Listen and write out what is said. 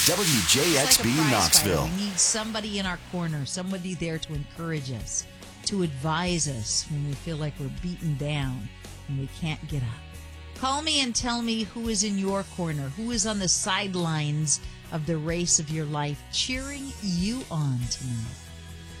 WJXB It's like a prize Knoxville. fighter. We need somebody in our corner, somebody there to encourage us, to advise us when we feel like we're beaten down and we can't get up. Call me and tell me who is in your corner, who is on the sidelines of the race of your life, cheering you on tonight.